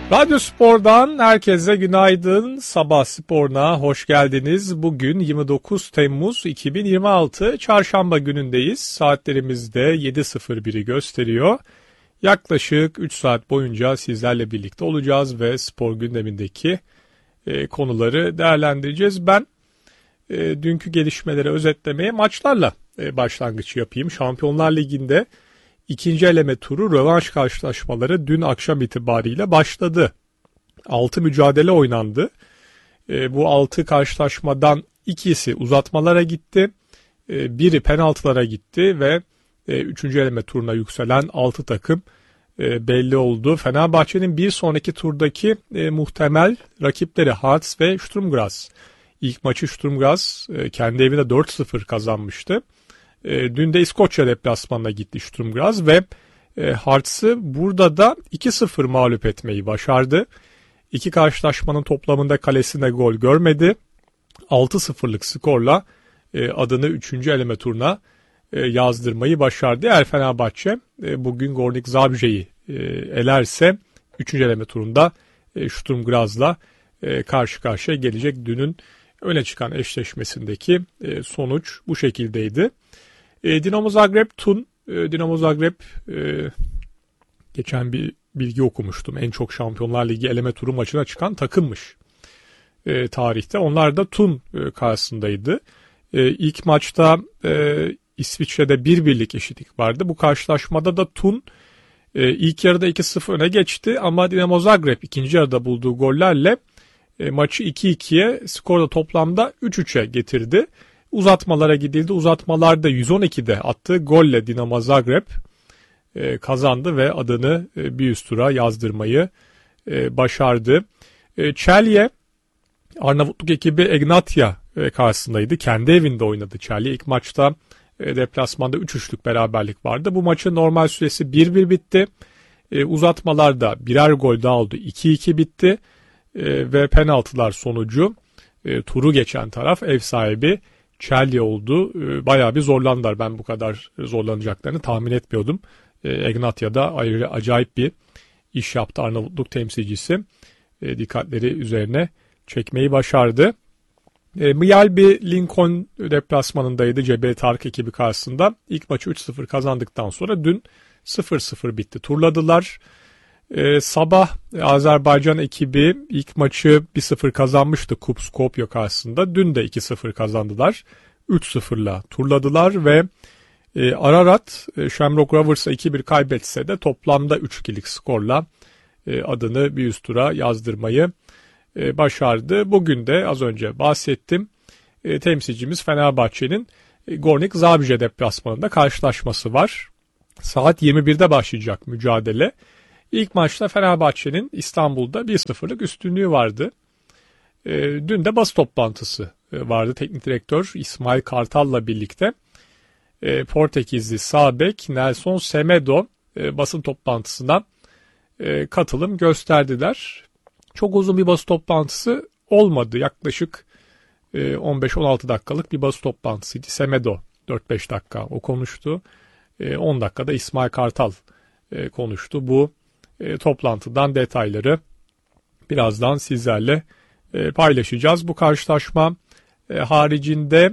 Radyo Spor'dan herkese günaydın. Sabah sporuna hoş geldiniz. Bugün 29 Temmuz 2026 Çarşamba günündeyiz. Saatlerimizde 7.01'i gösteriyor. Yaklaşık 3 saat boyunca sizlerle birlikte olacağız ve spor gündemindeki konuları değerlendireceğiz. Ben dünkü gelişmeleri özetlemeye maçlarla başlangıç yapayım. Şampiyonlar Ligi'nde İkinci eleme turu rövanş karşılaşmaları dün akşam itibariyle başladı. 6 mücadele oynandı. Bu 6 karşılaşmadan ikisi uzatmalara gitti. Biri penaltılara gitti ve 3. eleme turuna yükselen 6 takım belli oldu. Fenerbahçe'nin bir sonraki turdaki muhtemel rakipleri Hearts ve Sturm Graz. İlk maçı Sturm Graz kendi evinde 4-0 kazanmıştı. Dün de İskoçya deplasmanına gitti Sturm Graz ve Hearts'ı burada da 2-0 mağlup etmeyi başardı. İki karşılaşmanın toplamında kalesine gol görmedi. 6-0'lık skorla adını 3. eleme turuna yazdırmayı başardı. Eğer Fenerbahçe bugün Gornik Zabrze'yi elerse 3. eleme turunda Sturm Graz'la karşı karşıya gelecek. Dünün öne çıkan eşleşmesindeki sonuç bu şekildeydi. Dinamo Zagreb Tun. Dinamo Zagreb geçen bir bilgi okumuştum. En çok Şampiyonlar Ligi eleme turu maçına çıkan takımmış tarihte. Onlar da Tun karşısındaydı. İlk maçta İsviçre'de 1-1'lik eşitlik vardı. Bu karşılaşmada da Tun ilk yarıda 2-0 öne geçti ama Dinamo Zagreb ikinci yarıda bulduğu gollerle maçı 2-2'ye, skorda toplamda 3-3'e getirdi. Uzatmalara gidildi. Uzatmalarda 112'de attığı golle Dinamo Zagreb kazandı ve adını bir üst tura yazdırmayı başardı. Celje, Arnavutluk ekibi Egnatia karşısındaydı. Kendi evinde oynadı Celje. İlk maçta deplasmanda 3-3'lük beraberlik vardı. Bu maçın normal süresi 1-1 bitti. Uzatmalarda birer gol daha oldu. 2-2 bitti. Ve penaltılar sonucu turu geçen taraf ev sahibi Celje oldu. Bayağı bir zorlandılar. Ben bu kadar zorlanacaklarını tahmin etmiyordum. Egnatia'da acayip bir iş yaptı Arnavutluk temsilcisi. Dikkatleri üzerine çekmeyi başardı. Mjällby Lincoln deplasmanındaydı CB Tarık ekibi karşısında. İlk maçı 3-0 kazandıktan sonra dün 0-0 bitti. Turladılar. Sabah Azerbaycan ekibi ilk maçı 1-0 kazanmıştı KUP Skopje karşısında. Dün de 2-0 kazandılar. 3-0'la turladılar ve Ararat Shamrock Rovers'a 2-1 kaybetse de toplamda 3-2'lik skorla adını bir üst tura yazdırmayı başardı. Bugün de az önce bahsettim. Temsilcimiz Fenerbahçe'nin Gornik Zabrze deplasmanında karşılaşması var. Saat 21'de başlayacak mücadele. İlk maçta Fenerbahçe'nin İstanbul'da 1-0'lık üstünlüğü vardı. Dün de basın toplantısı vardı. Teknik direktör İsmail Kartal'la birlikte Portekizli sağ bek Nelson Semedo basın toplantısına katılım gösterdiler. Çok uzun bir basın toplantısı olmadı. Yaklaşık 15-16 dakikalık bir basın toplantısıydı. Semedo 4-5 dakika o konuştu. 10 dakikada İsmail Kartal konuştu. Bu toplantıdan detayları birazdan sizlerle paylaşacağız. Bu karşılaşma haricinde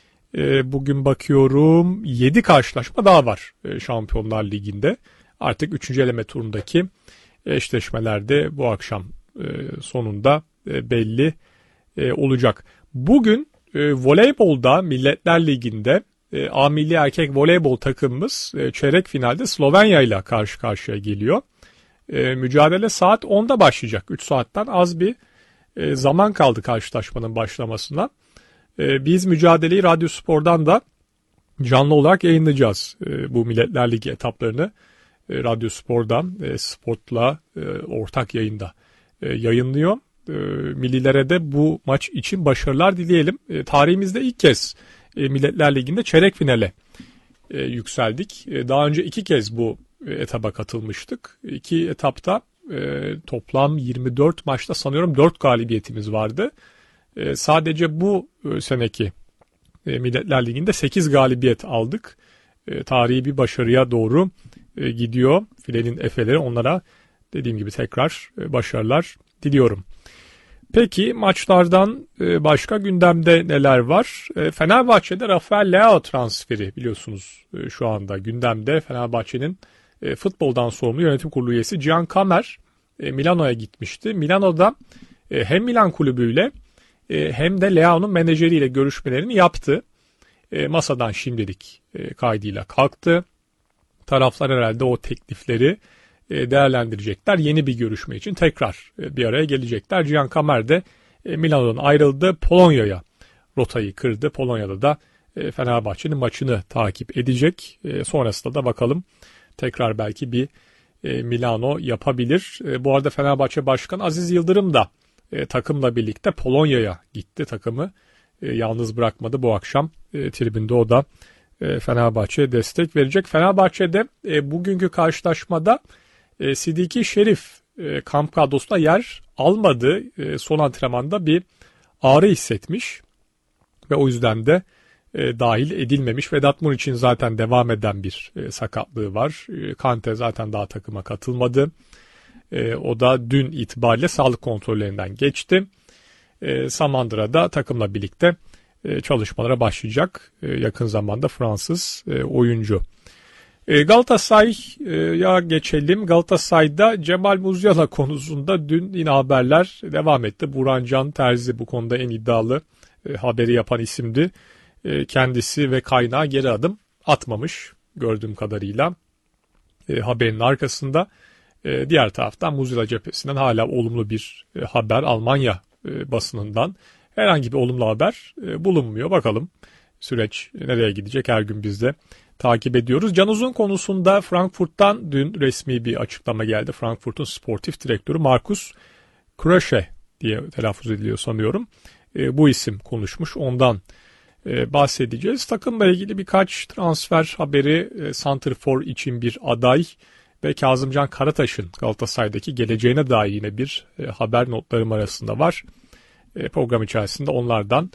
bugün bakıyorum 7 karşılaşma daha var Şampiyonlar Ligi'nde. Artık 3. eleme turundaki eşleşmelerde bu akşam sonunda belli olacak. Bugün voleybolda Milletler Ligi'nde A Milli Erkek Voleybol takımımız çeyrek finalde Slovenya ile karşı karşıya geliyor. Mücadele saat 10'da başlayacak. 3 saatten az bir zaman kaldı karşılaşmanın başlamasına. Biz mücadeleyi Radyo Spor'dan da canlı olarak yayınlayacağız. Bu Milletler Ligi etaplarını Radyo Spor'dan Sport'la ortak yayında yayınlıyor. Millilere de bu maç için başarılar dileyelim. Tarihimizde ilk kez Milletler Ligi'nde çeyrek finale yükseldik. Daha önce 2 kez bu etaba katılmıştık. 2 etapta toplam 24 maçta sanıyorum 4 galibiyetimiz vardı. Sadece bu seneki Milletler Ligi'nde 8 galibiyet aldık. Tarihi bir başarıya doğru gidiyor. Filenin Efe'leri onlara dediğim gibi tekrar başarılar diliyorum. Peki maçlardan başka gündemde neler var? Fenerbahçe'de Rafael Leao transferi biliyorsunuz şu anda gündemde. Fenerbahçe'nin futboldan sorumlu yönetim kurulu üyesi Cihan Kamer Milano'ya gitmişti. Milano'da hem Milan kulübüyle hem de Leao'nun menajeriyle görüşmelerini yaptı. Masadan şimdilik kaydıyla kalktı. Taraflar herhalde o teklifleri değerlendirecekler. Yeni bir görüşme için tekrar bir araya gelecekler. Cihan Kamer de Milano'dan ayrıldı. Polonya'ya rotayı kırdı. Polonya'da da Fenerbahçe'nin maçını takip edecek. Sonrasında da bakalım tekrar belki bir Milano yapabilir. Bu arada Fenerbahçe Başkanı Aziz Yıldırım da takımla birlikte Polonya'ya gitti. Takımı yalnız bırakmadı bu akşam. Tribünde o da Fenerbahçe'ye destek verecek. Fenerbahçe'de bugünkü karşılaşmada Sidiki Şerif kamp kadrosunda yer almadı. Son antrenmanda bir ağrı hissetmiş ve o yüzden de dahil edilmemiş. Vedat Muriç'in zaten devam eden bir sakatlığı var. Kante zaten daha takıma katılmadı. O da dün itibariyle sağlık kontrollerinden geçti. Samandıra'da takımla birlikte çalışmalara başlayacak yakın zamanda Fransız oyuncu. Galatasaray'a geçelim. Galatasaray'da Cemal Musiala konusunda dün yine haberler devam etti. Burhan Can Terzi bu konuda en iddialı haberi yapan isimdi. Kendisi ve kaynağı geri adım atmamış gördüğüm kadarıyla haberin arkasında. Diğer taraftan Musiala cephesinden hala olumlu bir haber Almanya basınından herhangi bir olumlu haber bulunmuyor. Bakalım süreç nereye gidecek, her gün biz de takip ediyoruz. Can Uzun konusunda Frankfurt'tan dün resmi bir açıklama geldi. Frankfurt'un sportif direktörü Markus Krösche diye telaffuz ediliyor sanıyorum. Bu isim konuşmuş. Ondan bahsedeceğiz. Takımla ilgili birkaç transfer haberi, santrfor için bir aday ve Kazımcan Karataş'ın Galatasaray'daki geleceğine dair yine bir haber notlarım arasında var. Program içerisinde onlardan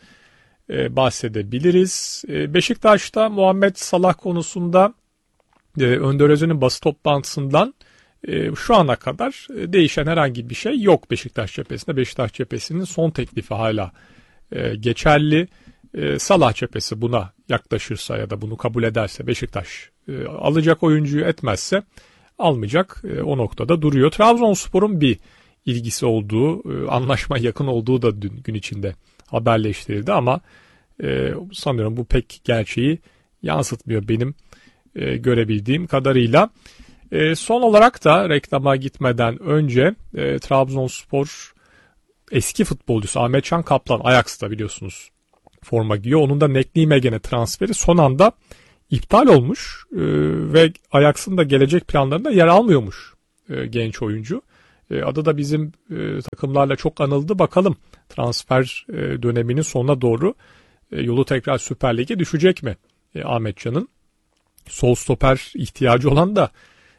bahsedebiliriz. Beşiktaş'ta Muhammed Salah konusunda Önder Özen'in basın toplantısından şu ana kadar değişen herhangi bir şey yok Beşiktaş cephesinde. Beşiktaş cephesinin son teklifi hala geçerli. Salah cephesi buna yaklaşırsa ya da bunu kabul ederse Beşiktaş alacak oyuncuyu, etmezse almayacak, o noktada duruyor. Trabzonspor'un bir ilgisi olduğu, anlaşma yakın olduğu da dün gün içinde haberleştirildi ama sanıyorum bu pek gerçeği yansıtmıyor benim görebildiğim kadarıyla. Son olarak da reklama gitmeden önce Trabzonspor eski futbolcusu Ahmet Can Kaplan Ajax'ta biliyorsunuz forma giyiyor. Onun da Neklimegen'e transferi son anda iptal olmuş ve Ajax'ın da gelecek planlarında yer almıyormuş genç oyuncu. Adı da bizim takımlarla çok anıldı. Bakalım transfer döneminin sonuna doğru yolu tekrar Süper Lig'e düşecek mi Ahmet Can'ın? Sol stoper ihtiyacı olan da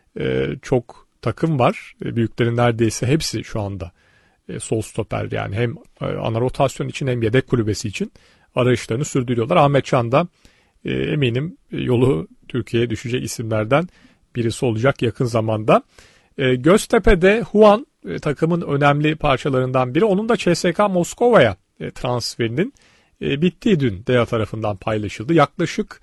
çok takım var. Büyüklerin neredeyse hepsi şu anda sol stoper, yani hem ana rotasyon için hem yedek kulübesi için arayışlarını sürdürüyorlar. Ahmet Can da eminim yolu Türkiye'ye düşecek isimlerden birisi olacak yakın zamanda. Göztepe'de Huan takımın önemli parçalarından biri. Onun da CSKA Moskova'ya transferinin bittiği dün DEA tarafından paylaşıldı. Yaklaşık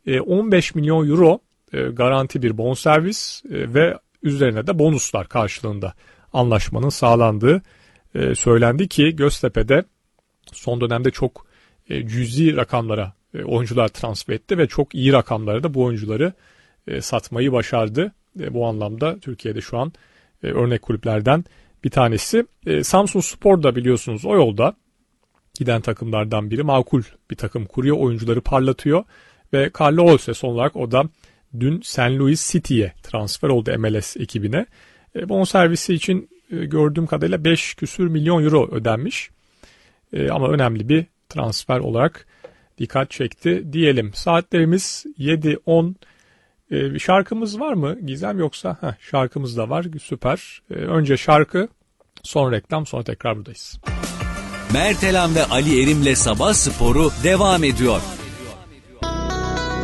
15 milyon euro garanti bir bonservis ve üzerine de bonuslar karşılığında anlaşmanın sağlandığı söylendi ki Göztepe'de son dönemde çok cüzi rakamlara oyuncular transfer etti ve çok iyi rakamlara da bu oyuncuları satmayı başardı. Bu anlamda Türkiye'de şu an örnek kulüplerden bir tanesi. Samsunspor da biliyorsunuz o yolda giden takımlardan biri. Makul bir takım kuruyor, oyuncuları parlatıyor ve Carlo Olse son olarak o da dün St. Louis City'ye transfer oldu MLS ekibine. Bonservisi için gördüğüm kadarıyla 5 küsür milyon euro ödenmiş. Ama önemli bir transfer olarak dikkat çekti diyelim. Saatlerimiz 7:10. Şarkımız var mı Gizem, yoksa? Şarkımız da var, süper. Önce şarkı, sonra reklam, sonra tekrar buradayız. Mertelan ve Ali Erim'le Sabah Sporu devam ediyor.